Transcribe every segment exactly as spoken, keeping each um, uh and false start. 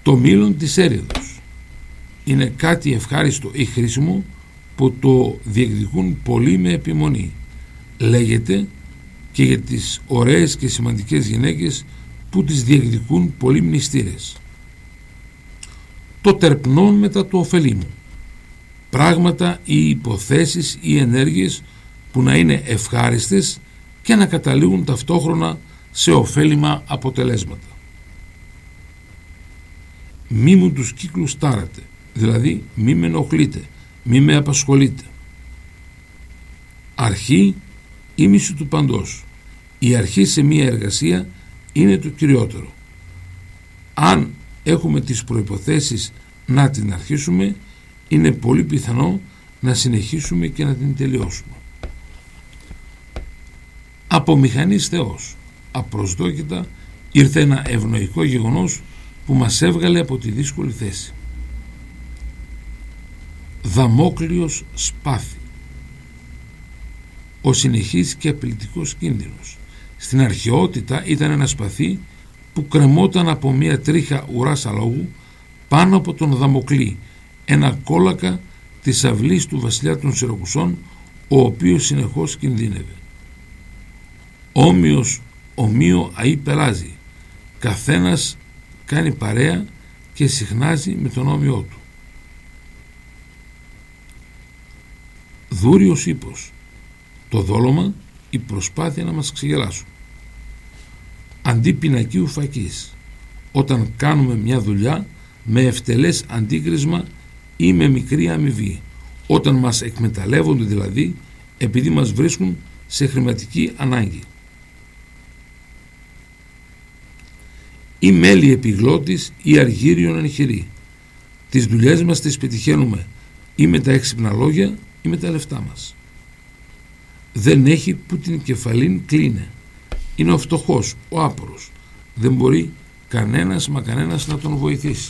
Το μήλον της έρηδος είναι κάτι ευχάριστο ή χρήσιμο που το διεκδικούν πολλοί με επιμονή. Λέγεται και για τις ωραίες και σημαντικές γυναίκες που τις διεκδικούν πολλοί μνηστήρες. Το τερπνόν μετά το ωφελήμου. Πράγματα ή υποθέσεις ή ενέργειες που να είναι ευχάριστες και να καταλήγουν ταυτόχρονα σε ωφέλιμα αποτελέσματα. Μη μου τους κύκλους τάρατε, δηλαδή μη με ενοχλείτε, μη με απασχολείτε. Αρχή ήμιση του παντός. Η αρχή σε μία εργασία είναι το κυριότερο. Αν έχουμε τις προϋποθέσεις να την αρχίσουμε, είναι πολύ πιθανό να συνεχίσουμε και να την τελειώσουμε. Από μηχανής Θεός, απροσδόκητα ήρθε ένα ευνοϊκό γεγονός που μας έβγαλε από τη δύσκολη θέση. Δαμόκλειος σπάθη. Ο συνεχής και απειλητικός κίνδυνος. Στην αρχαιότητα ήταν ένα σπαθί που κρεμόταν από μια τρίχα ουράς αλόγου πάνω από τον Δαμοκλή, ένα κόλακα της αυλής του βασιλιά των Σιρακουσών, ο οποίος συνεχώς κινδύνευε. Όμοιος ομοίο αεί πελάζει, καθένας κάνει παρέα και συχνάζει με τον όμοιό του. Δούριος ύπος. Το δόλωμα, η προσπάθεια να μας ξεγελάσουν. Αντί πινακίου φακής. Όταν κάνουμε μια δουλειά με ευτελές αντίκρισμα ή με μικρή αμοιβή. Όταν μας εκμεταλλεύονται δηλαδή επειδή μας βρίσκουν σε χρηματική ανάγκη. Ή μέλη επιγλώτης ή αργύριον εγχειρή. Τις δουλειές μας τις πετυχαίνουμε ή με τα έξυπνα λόγια ή με τα λεφτά μας. Δεν έχει που την κεφαλήν κλείνε. Είναι ο φτωχός, ο άπορος. Δεν μπορεί κανένας μα κανένας να τον βοηθήσει.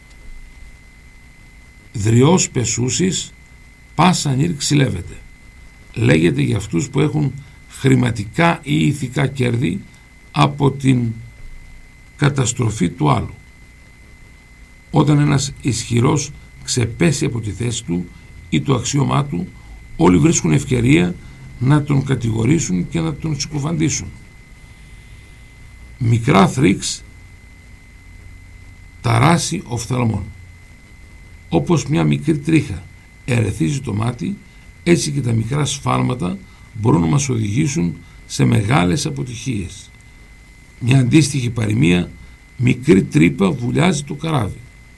Δριός πεσούσης, πάσα νύρ ξυλεύεται. Λέγεται για αυτούς που έχουν χρηματικά ή ηθικά κέρδη από την καταστροφή του άλλου. Όταν ένας ισχυρός ξεπέσει από τη θέση του ή το αξίωμά του, όλοι βρίσκουν ευκαιρία να τον κατηγορήσουν και να τον συκοφαντήσουν. Μικρά θρίξ ταράσει οφθαλμών. Όπως μια μικρή τρίχα ερεθίζει το μάτι, έτσι και τα μικρά σφάλματα μπορούν να μας οδηγήσουν σε μεγάλες αποτυχίες. Μια αντίστοιχη παροιμία, μικρή τρύπα βουλιάζει το καράβι.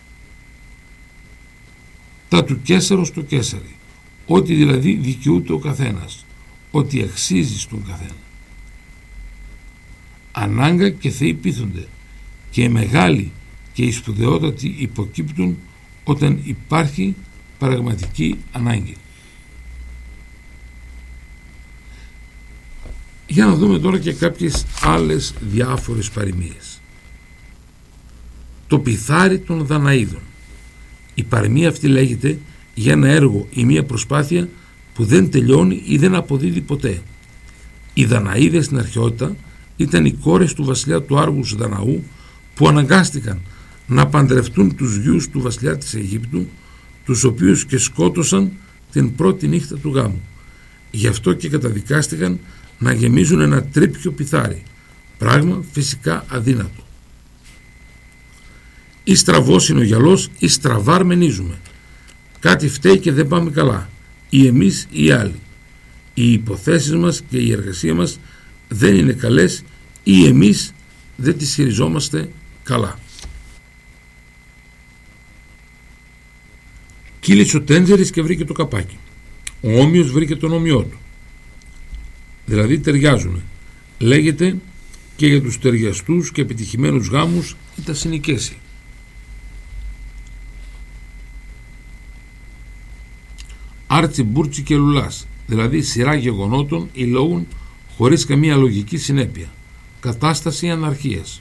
Τα του Καίσαρος το Καίσαρι, ό,τι δηλαδή δικαιούται ο καθένας, ό,τι αξίζει στον καθένα. Ανάγκα και θεοί πείθονται και οι μεγάλοι και οι σπουδαιότατοι υποκύπτουν όταν υπάρχει πραγματική ανάγκη. Για να δούμε τώρα και κάποιες άλλες διάφορες παροιμίες. Το πιθάρι των Δαναίδων. Η παροιμία αυτή λέγεται για ένα έργο ή μια προσπάθεια που δεν τελειώνει ή δεν αποδίδει ποτέ. Οι Δαναίδες στην αρχαιότητα ήταν οι κόρες του βασιλιά του Άργους Δαναού που αναγκάστηκαν να παντρευτούν τους γιους του βασιλιά της Αιγύπτου, τους οποίους και σκότωσαν την πρώτη νύχτα του γάμου. Γι' αυτό και καταδικάστηκαν να γεμίζουν ένα τρίπιο πιθάρι, πράγμα φυσικά αδύνατο. Ή στραβός είναι ο γυαλός ή στραβά μενίζουμε. Κάτι φταίει και δεν πάμε καλά, ή εμείς ή οι άλλοι. Οι υποθέσεις μας και η εργασία μας δεν είναι καλές ή εμείς δεν τις χειριζόμαστε καλά. Κύλησε ο Τέντζερης και βρήκε το καπάκι. Ο Όμοιος βρήκε τον όμοιό του. Δηλαδή ταιριάζουν. Λέγεται και για τους ταιριαστούς και επιτυχημένους γάμους ή τα συνοικέσει. Άρτσι μπούρτσι και λουλάς, δηλαδή σειρά γεγονότων ή λόγων χωρίς καμία λογική συνέπεια. Κατάσταση αναρχίας.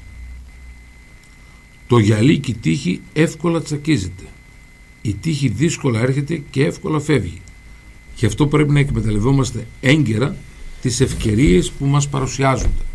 Το γυαλί και η τύχη εύκολα τσακίζεται. Η τύχη δύσκολα έρχεται και εύκολα φεύγει. Γι' αυτό πρέπει να εκμεταλλευόμαστε έγκαιρα τις ευκαιρίες που μας παρουσιάζονται.